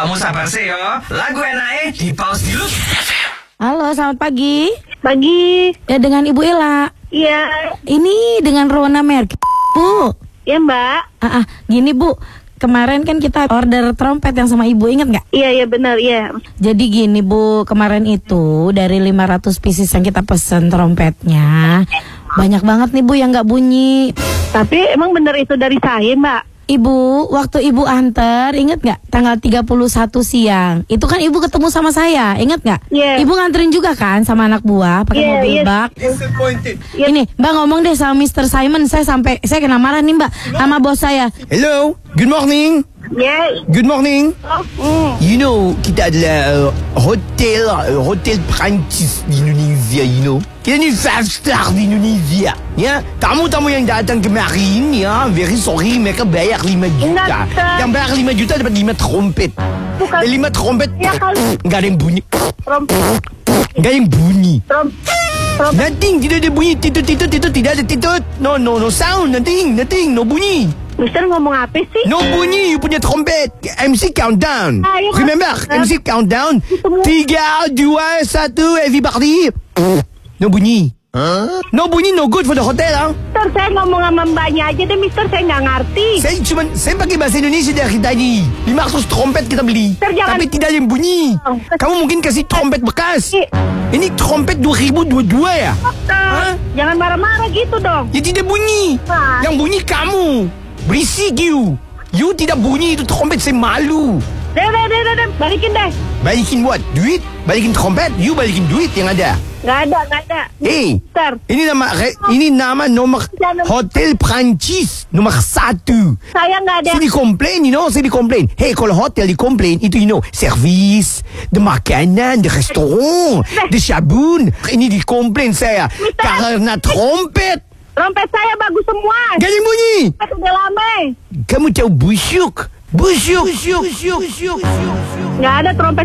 Kamu sabar sih yo. Lagu enak di pause dulu. Halo, selamat pagi. Pagi. Ya, dengan Ibu Ella. Iya. Ini dengan Rona Merk, Bu. Iya, Mbak. Gini Bu, kemarin kan kita order trompet yang sama Ibu, ingat nggak? Iya benar, iya. Jadi gini Bu, kemarin itu dari 500 pieces yang kita pesen trompetnya, banyak banget nih Bu yang nggak bunyi. Tapi emang benar itu dari saya, Mbak. Ibu, waktu Ibu anter, ingat nggak? Tanggal 31 siang. Itu kan Ibu ketemu sama saya, ingat nggak? Iya. Ibu nganterin juga kan sama anak buah pakai mobil bak. Ini Mbak ngomong deh sama Mr. Simon, saya kena marah nih Mbak sama bos saya. Hello, good morning. Iya. Good morning. Oh. You know, kita adalah hotel Perancis di Indonesia, you know. Kita ni 5 star di Indonesia. Ya, tamu-tamu yang datang kemarin, ya, very sorry, mereka bayar 5 juta. Yang bayar 5 juta dapat 5 trompet. Bukan. 5 trompet, Ya, nggak ada yang bunyi. Trompet. Nggak ada yang bunyi. Trompet. Nothing, tidak ada bunyi. Titut, tidak ada titut. No sound, nothing, no bunyi. Mister ngomong apa sih? No bunyi, you punya trompet. MC countdown. Ayo, Remember, MC countdown. 3, 2, 1, everybody. No bunyi. No bunyi, no good for the hotel, ha? Mister, saya ngomong sama mbaknya aja deh, Mister. Saya nggak ngerti. Saya pakai bahasa Indonesia dari tadi. 500 trompet kita beli. Jangan. Tapi tidak ada yang bunyi. Oh. Kamu mungkin kasih trompet bekas. Iya. Ini trompet 2022 ya? Mister, jangan marah-marah gitu dong. Ya tidak bunyi. Wah. Yang bunyi kamu. Berisik you. You tidak bunyi, itu trompet, saya malu. Deh, balikin deh. Balikin what? Duit? Balikin trompet? You balikin duit yang ada. Nggak ada. Hey, Mister, ini nama nomor Hotel Perancis nomor 1. saya nggak ada. Saya dikomplain, saya dikomplain. Hey, kalau hotel dikomplain, itu servis, de makanan, de restoran, de sabun. Ini dikomplain saya karena trompet. Trompet saya bagus semua. Gak ada yang bunyi. Trompet udah lama. Kamu tahu busuk? Nggak ada trompet